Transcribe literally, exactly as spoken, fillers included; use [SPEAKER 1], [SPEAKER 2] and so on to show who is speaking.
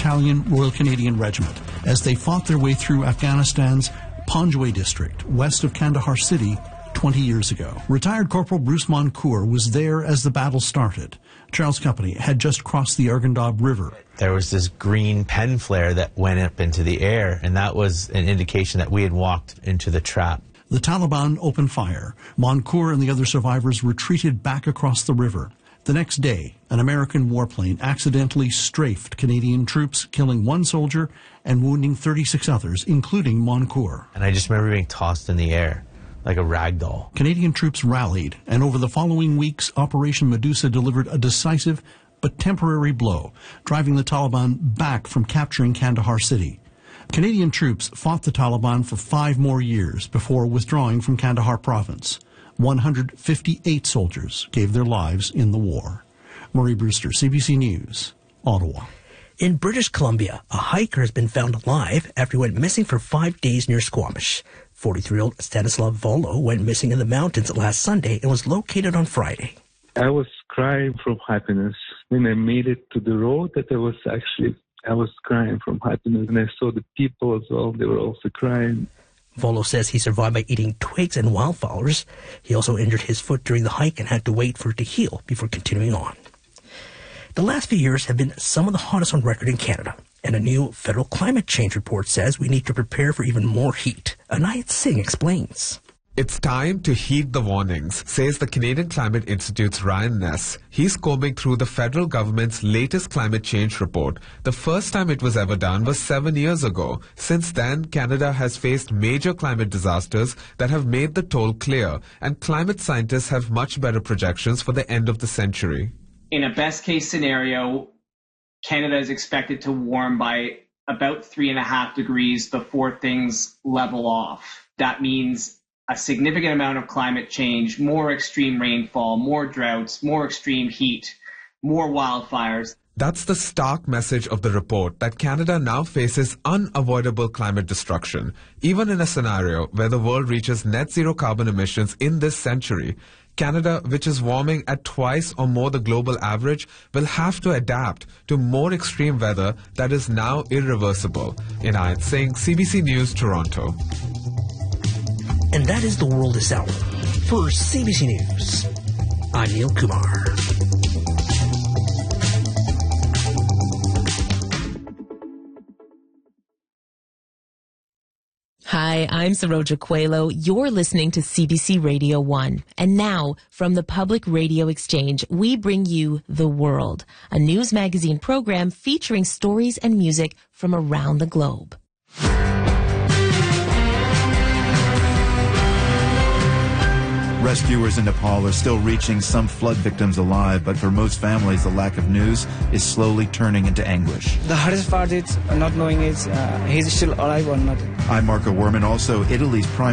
[SPEAKER 1] Battalion, Royal Canadian Regiment, as they fought their way through Afghanistan's Panjwai district, west of Kandahar City, twenty years ago. Retired Corporal Bruce Moncour was there as the battle started. Charles Company had just crossed the Arghandab River.
[SPEAKER 2] There was this green pen flare that went up into the air, and that was an indication that we had walked into the trap.
[SPEAKER 1] The Taliban opened fire. Moncour and the other survivors retreated back across the river. The next day, an American warplane accidentally strafed Canadian troops, killing one soldier and wounding thirty-six others, including Moncour.
[SPEAKER 2] And I just remember being tossed in the air like a rag doll.
[SPEAKER 1] Canadian troops rallied, and over the following weeks, Operation Medusa delivered a decisive but temporary blow, driving the Taliban back from capturing Kandahar City. Canadian troops fought the Taliban for five more years before withdrawing from Kandahar province. one hundred fifty-eight soldiers gave their lives in the war. Murray Brewster, C B C News, Ottawa.
[SPEAKER 3] In British Columbia, a hiker has been found alive after he went missing for five days near Squamish. forty-three-year-old Stanislav Volo went missing in the mountains last Sunday and was located on Friday.
[SPEAKER 4] I was crying from happiness. When I made it to the road, that I was actually, I was crying from happiness. And I saw the people as well, they were also crying.
[SPEAKER 3] Volo says he survived by eating twigs and wildflowers. He also injured his foot during the hike and had to wait for it to heal before continuing on. The last few years have been some of the hottest on record in Canada, and a new federal climate change report says we need to prepare for even more heat. Anayat Singh explains.
[SPEAKER 5] It's time to heed the warnings, says the Canadian Climate Institute's Ryan Ness. He's combing through the federal government's latest climate change report. The first time it was ever done was seven years ago. Since then, Canada has faced major climate disasters that have made the toll clear, and climate scientists have much better projections for the end of the century.
[SPEAKER 6] In a best-case scenario, Canada is expected to warm by about three and a half degrees before things level off. That means a significant amount of climate change, more extreme rainfall, more droughts, more extreme heat, more wildfires.
[SPEAKER 5] That's the stark message of the report, that Canada now faces unavoidable climate destruction. Even in a scenario where the world reaches net zero carbon emissions in this century, Canada, which is warming at twice or more the global average, will have to adapt to more extreme weather that is now irreversible. Inayat Singh, C B C News, Toronto.
[SPEAKER 3] And that is the world this hour. For C B C News, I'm Neil Kumar.
[SPEAKER 7] Hi, I'm Saroja Coelho. You're listening to C B C Radio one. And now, from the Public Radio Exchange, we bring you The World, a news magazine program featuring stories and music from around the globe.
[SPEAKER 8] Rescuers in Nepal are still reaching some flood victims alive, but for most families, the lack of news is slowly turning into anguish.
[SPEAKER 9] The hardest part is not knowing is uh, he's still alive or not.
[SPEAKER 8] I'm Marco Werman. Also, Italy's Prime